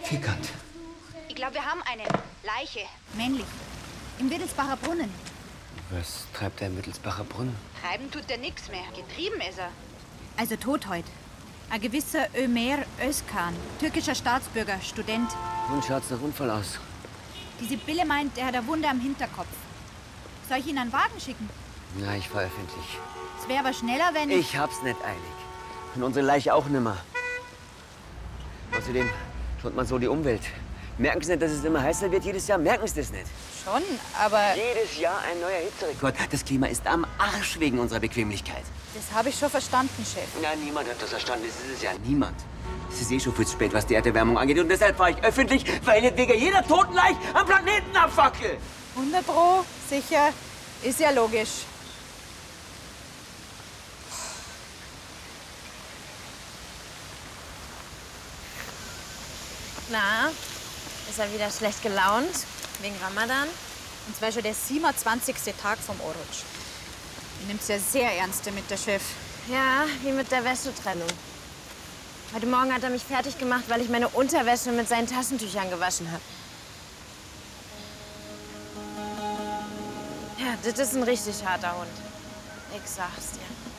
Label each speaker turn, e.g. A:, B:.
A: Tickert.
B: Ich glaube, wir haben eine Leiche.
C: Männlich. Im Wittelsbacher Brunnen.
A: Was treibt er im Wittelsbacher Brunnen?
B: Treiben tut er nichts mehr. Getrieben ist er.
C: Also tot heut. Ein gewisser Ömer Özkan, türkischer Staatsbürger, Student.
A: Nun schaut's nach Unfall aus.
C: Die Sibylle meint, er hat eine Wunde am Hinterkopf. Soll ich ihn einen Wagen schicken?
A: Na, ich veröffentliche.
C: Es wäre aber schneller, wenn...
A: Ich hab's nicht eilig. Und unsere Leiche auch nimmer. Außerdem schont man so die Umwelt. Merken Sie nicht, dass es immer heißer wird jedes Jahr? Merken Sie das nicht?
C: Schon, aber...
A: Jedes Jahr ein neuer Hitzerekord. Das Klima ist am Arsch wegen unserer Bequemlichkeit.
C: Das habe ich schon verstanden, Chef.
A: Ja, niemand hat das verstanden. Das ist es ja niemand. Es ist eh schon viel zu spät, was die Erderwärmung angeht. Und deshalb fahre ich öffentlich, weil ich nicht wegen jeder toten Leiche am Planeten abfackel.
C: 100 Pro, sicher. Ist ja logisch.
D: Na, ist er wieder schlecht gelaunt? Wegen Ramadan?
C: Und zwar schon der 27. Tag vom Oruç. Nimmt's ja sehr ernst mit der Chef.
D: Ja, wie mit der Wäschetrennung. Heute Morgen hat er mich fertig gemacht, weil ich meine Unterwäsche mit seinen Taschentüchern gewaschen habe. Ja, das ist ein richtig harter Hund. Ich sag's dir.